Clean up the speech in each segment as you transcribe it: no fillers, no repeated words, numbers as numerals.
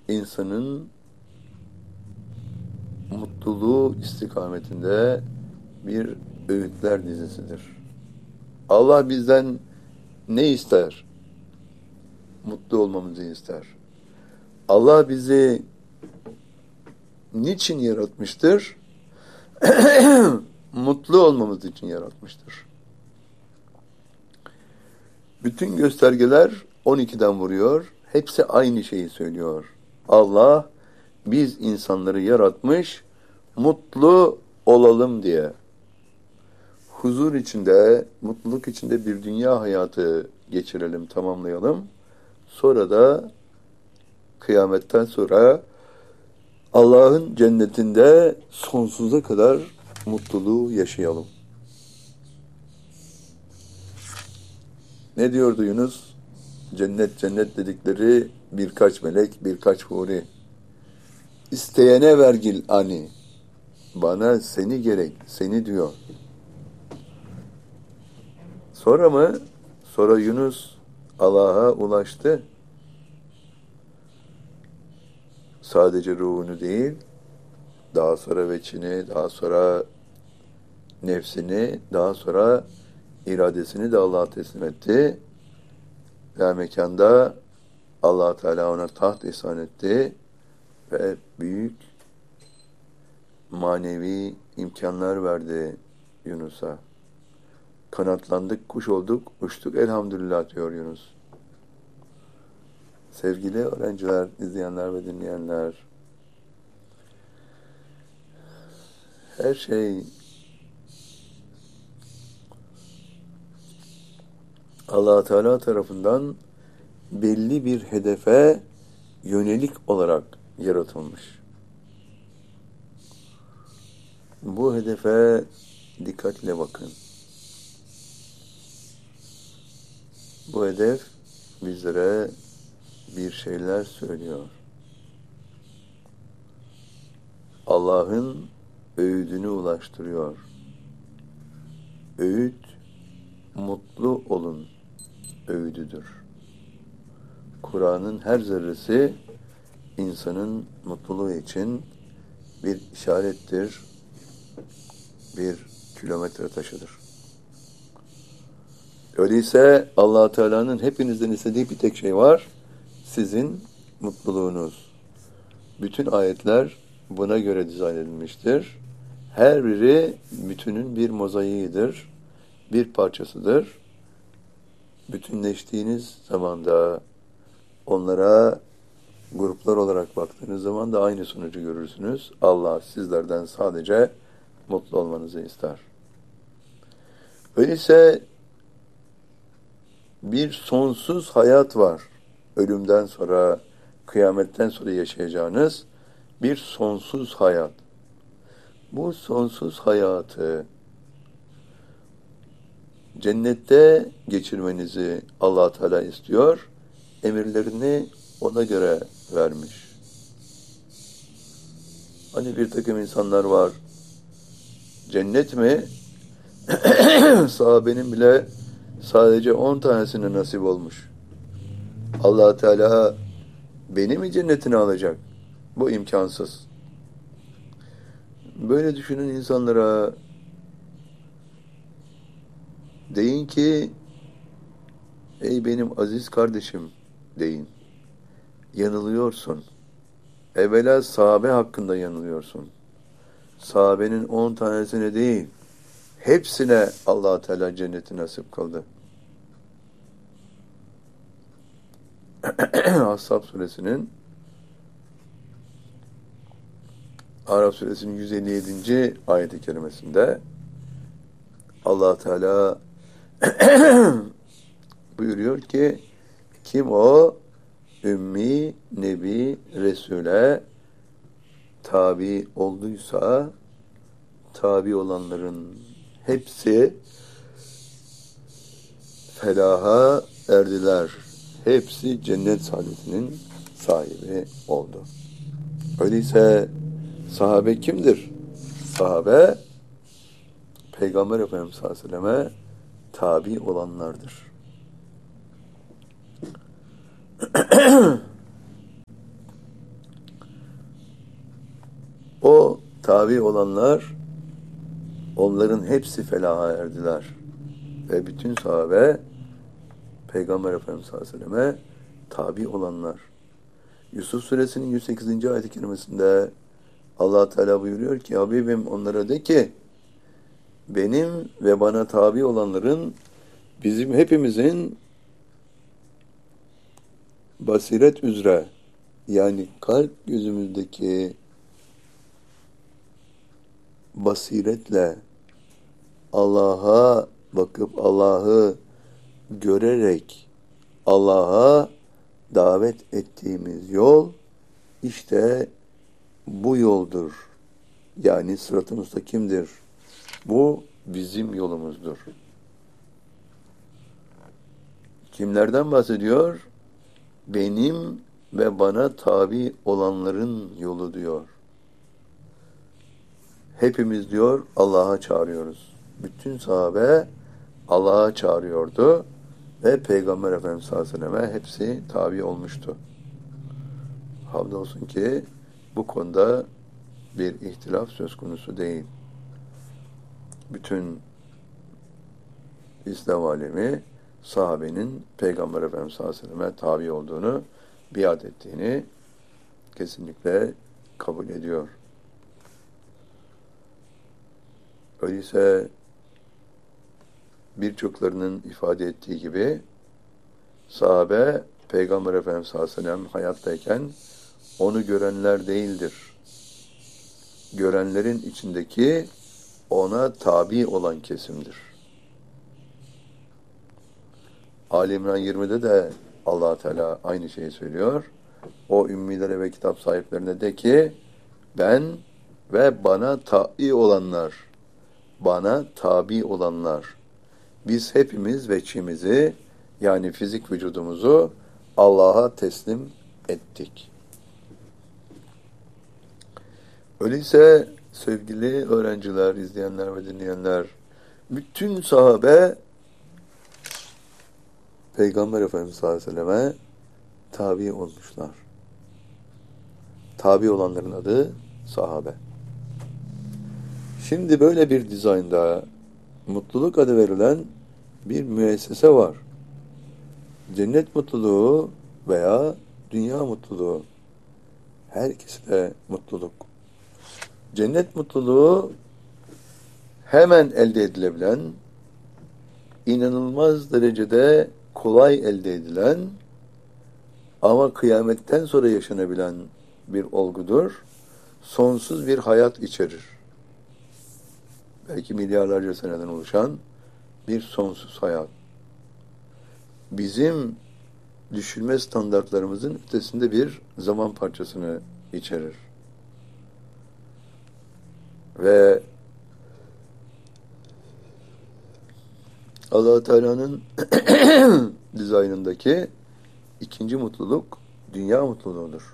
insanın mutluluğu istikametinde bir öğütler dizisidir. Allah bizden ne ister? Mutlu olmamızı ister. Allah bizi niçin yaratmıştır? Mutlu olmamız için yaratmıştır. Bütün göstergeler 12'den vuruyor. Hepsi aynı şeyi söylüyor. Allah biz insanları yaratmış, mutlu olalım diye. Huzur içinde, mutluluk içinde bir dünya hayatı geçirelim, tamamlayalım. Sonra da kıyametten sonra Allah'ın cennetinde sonsuza kadar mutluluğu yaşayalım. Ne diyordu Yunus? Cennet cennet dedikleri birkaç melek, birkaç huri. İsteyene vergil ani. Bana seni gerek, seni diyor. Sonra mı? Sonra Yunus Allah'a ulaştı. Sadece ruhunu değil, daha sonra veçini, daha sonra nefsini, daha sonra iradesini de Allah'a teslim etti. Ve mekanda Allah Teala ona taht ihsan etti ve büyük manevi imkanlar verdi Yunus'a. Kanatlandık, kuş olduk, uçtuk elhamdülillah diyor Yunus. Sevgili öğrenciler, izleyenler ve dinleyenler, her şey Allah Teala tarafından belli bir hedefe yönelik olarak yaratılmış. Bu hedefe dikkatle bakın. Bu hedef bizlere bir şeyler söylüyor. Allah'ın öğüdünü ulaştırıyor. Öğüt, mutlu olun öğüdüdür. Kur'an'ın her zerresi insanın mutluluğu için bir işarettir, bir kilometre taşıdır. Öyleyse Allah Teala'nın hepinizden istediği bir tek şey var, sizin mutluluğunuz. Bütün ayetler buna göre dizayn edilmiştir. Her biri bütünün bir mozaiğidir, bir parçasıdır. Bütünleştiğiniz zaman da onlara gruplar olarak baktığınız zaman da aynı sonucu görürsünüz. Allah sizlerden sadece mutlu olmanızı ister. Öyleyse bir sonsuz hayat var. Ölümden sonra, kıyametten sonra yaşayacağınız bir sonsuz hayat. Bu sonsuz hayatı cennette geçirmenizi Allah Teala istiyor. Emirlerini ona göre vermiş. Hani bir takım insanlar var. Cennet mi? Sahabenin bile sadece 10 tanesine nasip olmuş. Allah Teala beni mi cennetine alacak? Bu imkansız. Böyle düşünün insanlara deyin ki ey benim aziz kardeşim deyin. Yanılıyorsun. Evvela sahabe hakkında yanılıyorsun. Sahabenin 10 tanesine değil, hepsine Allah Teala cenneti nasip kıldı. Ashab suresinin Araf suresinin 157. ayet-i kerimesinde Allah Teala buyuruyor ki kim o ümmi, nebi, Resul'e tabi olduysa tabi olanların hepsi felaha erdiler. Hepsi cennet saadetinin sahibi oldu. Öyleyse sahabe kimdir? Sahabe Peygamber Efendimiz sallallahu aleyhi ve selleme tabi olanlardır. O tabi olanlar, onların hepsi felaha erdiler. Ve bütün sahabe, Peygamber Efendimiz sallallahu aleyhi ve selleme tabi olanlar. Yusuf suresinin 108. ayet-i kerimesinde Allah Teala buyuruyor ki, Habibim onlara de ki, benim ve bana tabi olanların, bizim hepimizin basiret üzere, yani kalp gözümüzdeki basiretle Allah'a bakıp Allah'ı görerek Allah'a davet ettiğimiz yol işte bu yoldur. Yani sırat-ı müstakimdir. Bu bizim yolumuzdur. Kimlerden bahsediyor? Benim ve bana tabi olanların yolu diyor. Hepimiz diyor Allah'a çağırıyoruz. Bütün sahabe Allah'a çağırıyordu ve Peygamber Efendimiz sallallahu aleyhi ve selleme hepsi tabi olmuştu. Hamdolsun ki bu konuda bir ihtilaf söz konusu değil. Bütün İslam alemi sahabenin Peygamber Efendimiz sallallahu aleyhi ve selleme tabi olduğunu, biat ettiğini kesinlikle kabul ediyor. Öyleyse birçoklarının ifade ettiği gibi sahabe Peygamber Efendimiz sallallahu aleyhi ve sellem hayattayken onu görenler değildir. Görenlerin içindeki ona tabi olan kesimdir. Ali İmran 20'de de Allah Teala aynı şeyi söylüyor. O ümmilere ve kitap sahiplerine de ki, ben ve bana tabi olanlar, biz hepimiz veçimizi, yani fizik vücudumuzu Allah'a teslim ettik. Öyleyse sevgili öğrenciler, izleyenler ve dinleyenler, bütün sahabe Peygamber Efendimiz sallallahu aleyhi ve selleme tabi olmuşlar. Tabi olanların adı sahabe. Şimdi böyle bir dizaynda mutluluk adı verilen bir müessese var. Cennet mutluluğu veya dünya mutluluğu. Her ikisi de mutluluk. Cennet mutluluğu hemen elde edilebilen, inanılmaz derecede kolay elde edilen ama kıyametten sonra yaşanabilen bir olgudur. Sonsuz bir hayat içerir. Belki milyarlarca seneden oluşan bir sonsuz hayat. Bizim düşünme standartlarımızın ötesinde bir zaman parçasını içerir. Ve Allah Teala'nın dizaynındaki ikinci mutluluk dünya mutluluğudur.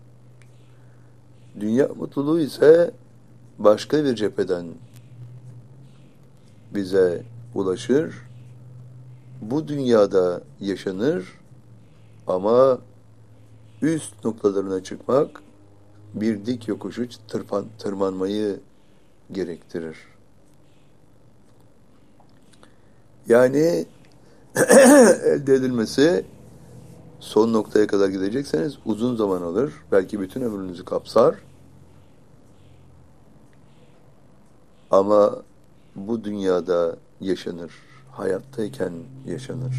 Dünya mutluluğu ise başka bir cepheden bize ulaşır. Bu dünyada yaşanır ama üst noktalarına çıkmak bir dik yokuşu tırmanmayı gerektirir. Yani elde edilmesi son noktaya kadar gidecekseniz uzun zaman alır. Belki bütün ömrünüzü kapsar. Ama bu dünyada yaşanır. Hayattayken yaşanır.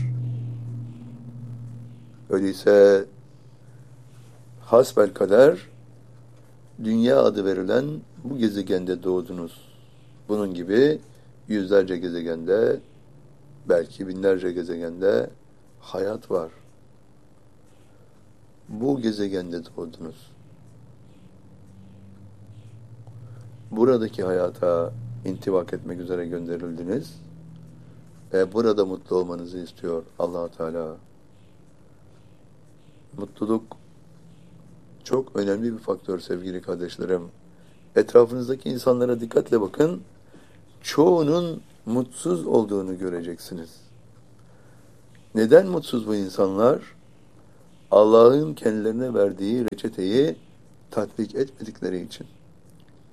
Öyleyse hasbelkader dünya adı verilen bu gezegende doğdunuz. Bunun gibi yüzlerce gezegende, belki binlerce gezegende hayat var. Bu gezegende doğdunuz. Buradaki hayata intibak etmek üzere gönderildiniz ve burada mutlu olmanızı istiyor Allah Teala. Mutluluk çok önemli bir faktör sevgili kardeşlerim. Etrafınızdaki insanlara dikkatle bakın. Çoğunun mutsuz olduğunu göreceksiniz. Neden mutsuz bu insanlar? Allah'ın kendilerine verdiği reçeteyi tatbik etmedikleri için.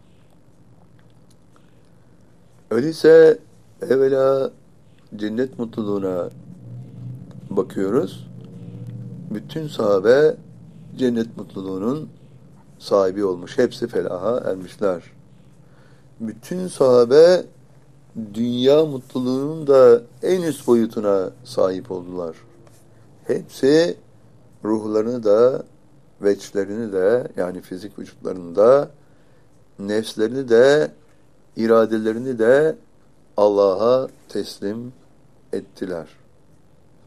Öyleyse evvela cennet mutluluğuna bakıyoruz. Bütün sahabe cennet mutluluğunun sahibi olmuş. Hepsi felaha ermişler. Bütün sahabe dünya mutluluğunun da en üst boyutuna sahip oldular. Hepsi ruhlarını da, veçlerini de, yani fizik vücutlarını da, nefslerini de, iradelerini de Allah'a teslim ettiler.